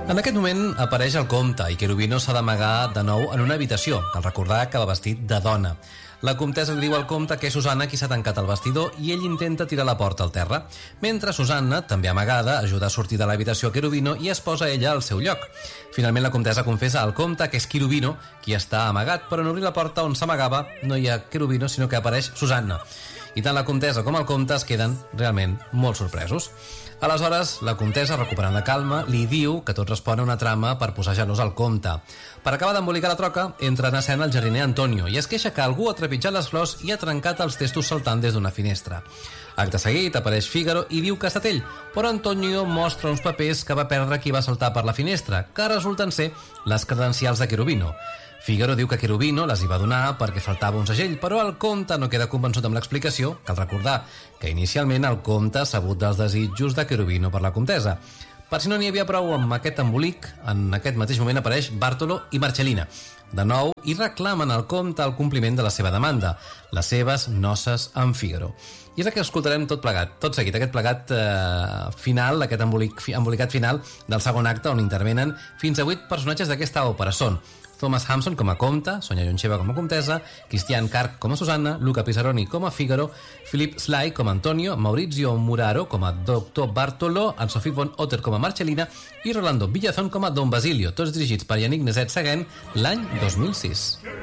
En aquest moment apareix el comte i Cherubino s'ha d'amagar de nou en una habitació. Cal recordar que va vestit de dona. La comtessa li diu al comte que és Susanna qui s'ha tancat al vestidor i ell intenta tirar la porta al terra, mentre Susanna, també amagada, ajuda a sortir de l'habitació a Cherubino i es posa ella al seu lloc. Finalment la comtessa confessa al comte que és Cherubino qui està amagat, però en obrir la porta on s'amagava no hi ha Cherubino sinó que apareix Susanna. I tant la comtessa com el comte es queden realment molt sorpresos. Aleshores, la comtessa, recuperant la calma, li diu que tot respon a una trama per posar gelós al comte. Per acabar d'embolicar la troca, entra en escena el jardiner Antonio i es queixa que algú ha trepitjat les flors i ha trencat els testos saltant des d'una finestra. Acte seguit apareix Fígaro i diu que ha estat ell, però Antonio mostra uns papers que va perdre qui va saltar per la finestra, que resulten ser les credencials de Cherubino. Fígaro diu que Cherubino les hi va donar perquè faltava un segell, però el comte no queda convençut amb l'explicació. Cal recordar que inicialment el comte s'ha sabut dels desitjos de Cherubino per la comtessa. Per si no n'hi havia prou amb aquest embolic, en aquest mateix moment apareix Bartolo i Marcellina, de nou, i reclamen al comte el compliment de la seva demanda, les seves noces amb Fígaro. I és el que escoltarem tot plegat, tot seguit, aquest plegat final, aquest embolicat final del segon acte, on intervenen fins a 8 personatges d'aquesta òpera. Són Thomas Hampson com a comte, Sonia Yoncheva com a comtessa, Christian Kark com a Susanna, Luca Pisaroni com a Fígaro, Philip Sly com a Antonio, Maurizio Muraro com a Dr. Bartolo, Anne-Sophie von Otter com a Marcellina i Rolando Villazón com a Don Basilio, tots dirigits per Yannick Nézet-Séguin l'any 2006.